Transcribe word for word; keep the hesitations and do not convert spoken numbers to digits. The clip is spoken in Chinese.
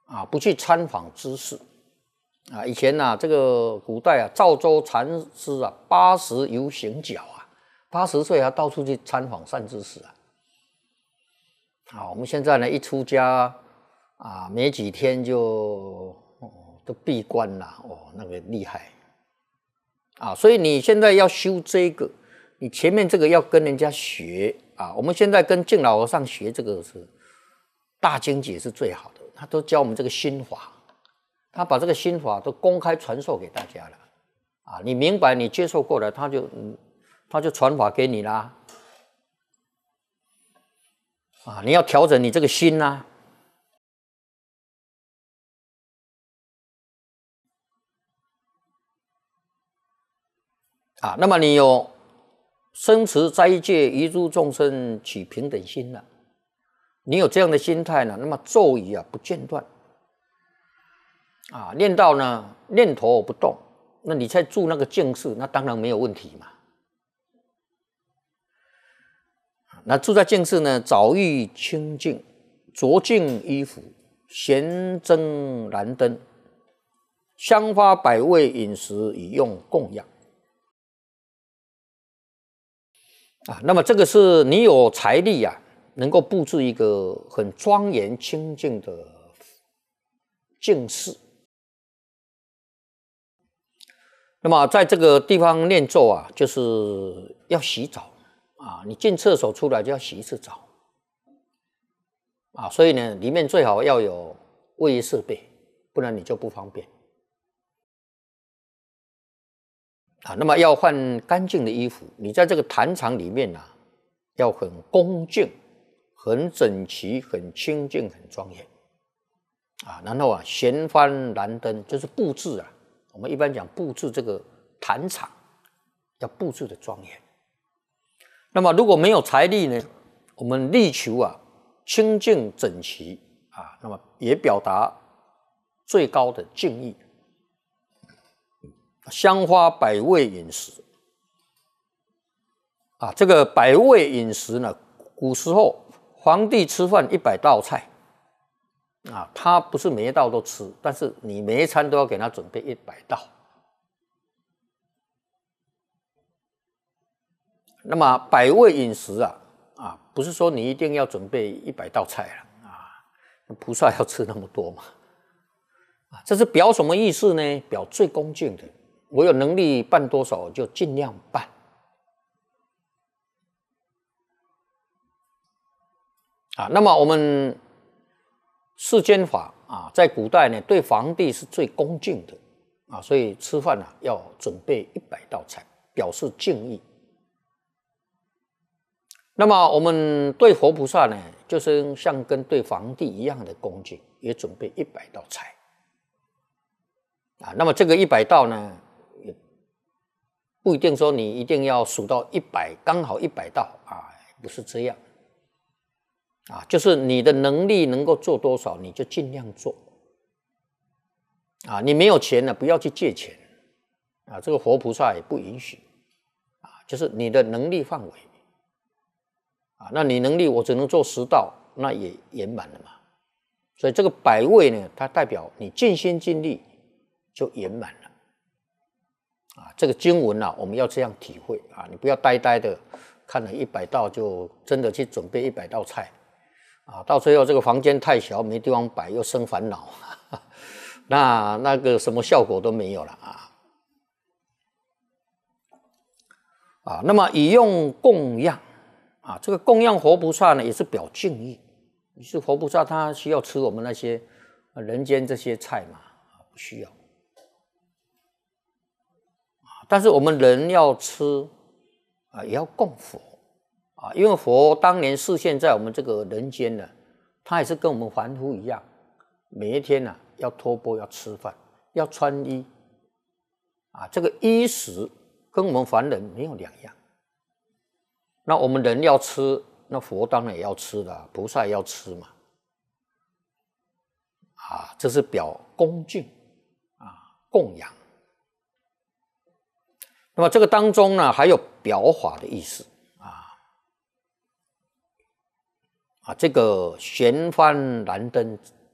啊，不去参访知识啊。以前啊，这个古代啊，赵州禅师啊，八十游行脚啊，八十岁还到处去参访善知识啊。啊，我们现在呢，一出家啊，没几天就哦都闭关了哦，那个厉害啊。所以你现在要修这个，你前面这个要跟人家学啊。我们现在跟净老和尚学这个是大经解是最好的。他都教我们这个心法，他把这个心法都公开传授给大家了啊！你明白，你接受过了，他就嗯，他就传法给你啦啊！你要调整你这个心啦啊！那么你有生持斋戒，一诸众生起平等心了，你有这样的心态呢，那么咒语啊不间断。啊，念到呢念头不动，那你在住那个净室，那当然没有问题嘛。那住在净室呢，早浴清净，着净衣服，闲蒸燃灯，香花百味饮食以用供养。啊，那么这个是你有财力啊，能够布置一个很庄严清净的净室。那么在这个地方念咒啊，就是要洗澡啊，你进厕所出来就要洗一次澡啊，所以呢，里面最好要有卫浴设备，不然你就不方便啊。那么要换干净的衣服，你在这个坛场里面啊，要很恭敬、很整齐、很清净、很庄严啊。然后啊，闲幡燃灯，就是布置啊。我们一般讲布置这个坛场，要布置的庄严。那么如果没有财力呢，我们力求啊清净整齐啊，那么也表达最高的敬意。香花百味饮食啊，这个百味饮食呢，古时候皇帝吃饭一百道菜。啊，他不是每一道都吃，但是你每一餐都要给他准备一百道。那么百味饮食啊，啊，不是说你一定要准备一百道菜了啊，菩萨要吃那么多嘛？啊，这是表什么意思呢？表最恭敬的，我有能力办多少就尽量办。啊，那么我们世间法啊，在古代呢，对皇帝是最恭敬的啊，所以吃饭啊要准备一百道菜，表示敬意。那么我们对佛菩萨呢，就是像跟对皇帝一样的恭敬，也准备一百道菜啊。那么这个一百道呢，也不一定说你一定要数到一百，刚好一百道啊，不是这样。啊，就是你的能力能够做多少，你就尽量做。啊，你没有钱呢，不要去借钱。啊，这个佛菩萨也不允许。啊，就是你的能力范围。啊，那你能力我只能做十道，那也圆满了嘛。所以这个百味呢，它代表你尽心尽力就圆满了。啊，这个经文啊，我们要这样体会啊，你不要呆呆的看了一百道就真的去准备一百道菜。啊，到最后这个房间太小，没地方摆，又生烦恼，那那个什么效果都没有了啊！啊，那么以用供养啊，这个供养佛菩萨呢，也是表敬意。于是佛菩萨他需要吃我们那些人间这些菜嘛？不需要。但是我们人要吃啊，也要供佛。啊，因为佛当年示现在我们这个人间呢，他也是跟我们凡夫一样，每一天呢、啊、要托钵，要吃饭，要穿衣，啊，这个衣食跟我们凡人没有两样。那我们人要吃，那佛当然也要吃的，菩萨也要吃嘛，啊，这是表恭敬啊，供养。那么这个当中呢，还有表法的意思。啊，这个闲幡燃灯